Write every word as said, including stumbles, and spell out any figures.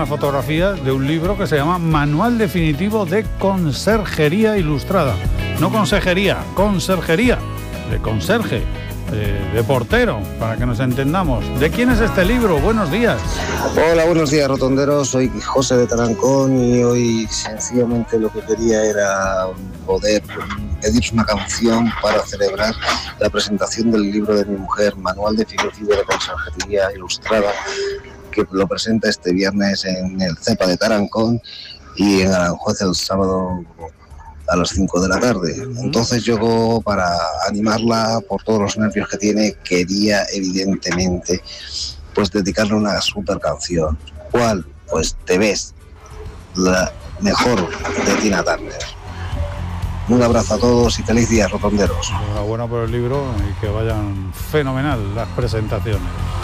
una fotografía de un libro que se llama Manual Definitivo de Conserjería Ilustrada. No consejería, conserjería, de conserje, de, de portero, para que nos entendamos. ¿De quién es este libro? Buenos días. Hola, buenos días, rotonderos. Soy José de Tarancón y hoy sencillamente lo que quería era poder pedir una canción para celebrar la presentación del libro de mi mujer, Manual Definitivo de Conserjería Ilustrada, que lo presenta este viernes en el CEPA de Tarancón y en Aranjuez el sábado a las cinco de la tarde. Entonces yo, para animarla por todos los nervios que tiene, quería evidentemente pues dedicarle una super canción. ¿Cuál? Pues Te ves, la mejor de Tina Turner. Un abrazo a todos y feliz día, rotonderos. Enhorabuena por el libro y que vayan fenomenal las presentaciones.